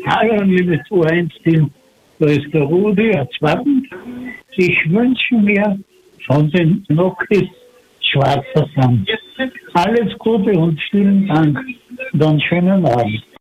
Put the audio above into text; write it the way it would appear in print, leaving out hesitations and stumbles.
Hallo, liebe Zuhörerteam, da ist der Rudi aus Wappen. Ich wünsche mir von den Nokis Schwarzer Sand alles Gute und vielen Dank und einen schönen Abend.